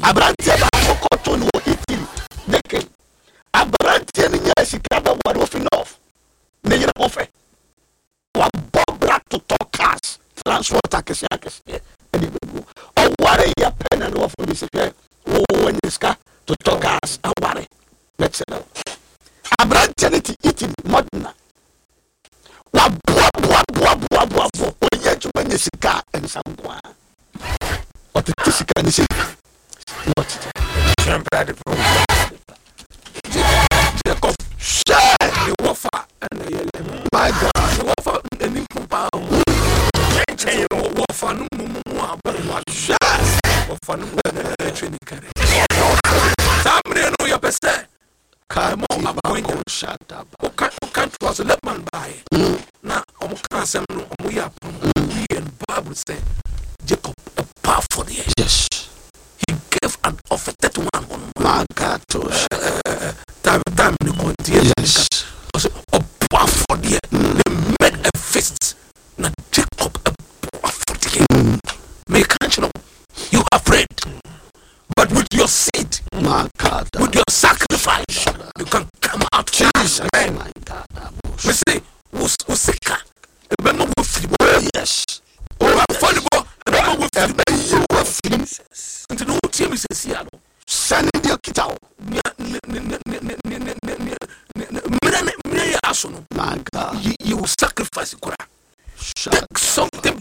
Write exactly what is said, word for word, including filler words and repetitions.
Abrantia ba kokoto no Italy. Deke. Abrantia ni nya sika ba wari ofi off. Ne yira ofe. Wa bobra to talk cars. Transport akesi akesi. Edi begu. O ware ya pen and off for this. Oh, when this car to talk cars aware. Let's say that. Abrantia ni Italy modern. Wa bua bua bua bua bua bua. Onye chuma nye sika ensangwa. What the sika ni sika. What? Champion program. Jacob share the wafer and the my God. The wafer and the compound. Change the wafer no more but what share. Wafer no more training carry. Somebody know your best. Come on, about shut up. Okay, okay, was a man by. Now, I'm can't say no. We are and Bible say Jacob a powerful the yes. He gave an offer that one. My God, to time time the continue. Yes. Was a powerful the they made a fist. Now Jacob a powerful the make you know you afraid, but with your seed, my God, with your sacrifice, you can come out. Jesus, my God, we say who's who's remember with yes. Oh, affordable. Remember with Jesus. And no team is here. Send the kitao. My God, you will sacrifice. Take something